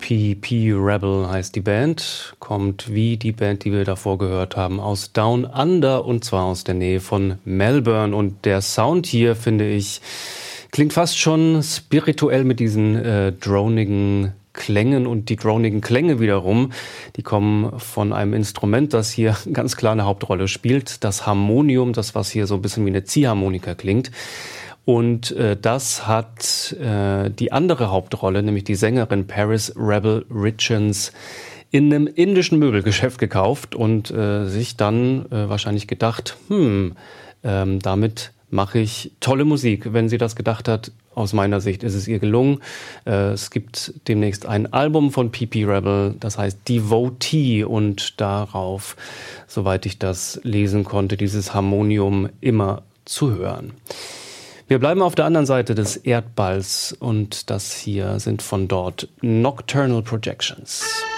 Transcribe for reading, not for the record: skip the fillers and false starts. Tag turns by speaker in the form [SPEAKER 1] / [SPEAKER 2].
[SPEAKER 1] PP Rebel heißt die Band, kommt wie die Band, die wir davor gehört haben, aus Down Under und zwar aus der Nähe von Melbourne. Und der Sound hier, finde ich, klingt fast schon spirituell mit diesen dronigen Klängen und die dronigen Klänge wiederum, die kommen von einem Instrument, das hier ganz klar eine Hauptrolle spielt, das Harmonium, das was hier so ein bisschen wie eine Ziehharmonika klingt. Und das hat die andere Hauptrolle, nämlich die Sängerin Paris Rebel Richards, in einem indischen Möbelgeschäft gekauft und sich dann wahrscheinlich gedacht, damit mache ich tolle Musik. Wenn sie das gedacht hat, aus meiner Sicht ist es ihr gelungen. Es gibt demnächst ein Album von PP Rebel, das heißt Devotee und darauf, soweit ich das lesen konnte, dieses Harmonium immer zu hören. Wir bleiben auf der anderen Seite des Erdballs und das hier sind von dort Nocturnal Projections.